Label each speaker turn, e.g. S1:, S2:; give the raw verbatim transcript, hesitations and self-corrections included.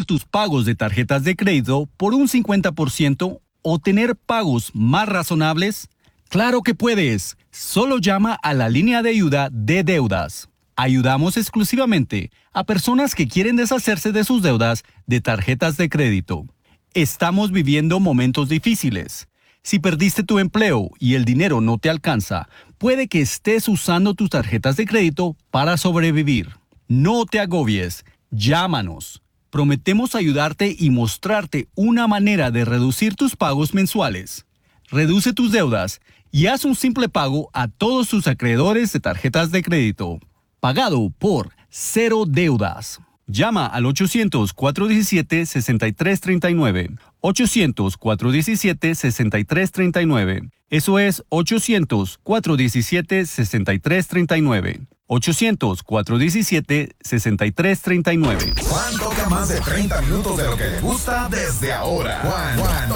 S1: tus pagos de tarjetas de crédito por un cincuenta por ciento o tener pagos más razonables? ¡Claro que puedes! Solo llama a la línea de ayuda de deudas. Ayudamos exclusivamente a personas que quieren deshacerse de sus deudas de tarjetas de crédito. Estamos viviendo momentos difíciles. Si perdiste tu empleo y el dinero no te alcanza, puede que estés usando tus tarjetas de crédito para sobrevivir. No te agobies. Llámanos. Prometemos ayudarte y mostrarte una manera de reducir tus pagos mensuales. Reduce tus deudas y haz un simple pago a todos tus acreedores de tarjetas de crédito. Pagado por Cero Deudas. Llama al ochocientos, cuatro uno siete, seis tres tres nueve. ochocientos, cuatro uno siete, seis tres tres nueve. Eso es ochocientos, cuatro uno siete, seis tres tres nueve. ochocientos, cuatro uno siete, seis tres tres nueve.
S2: Juan toca más de treinta minutos de lo que le gusta desde ahora. Juan, Juan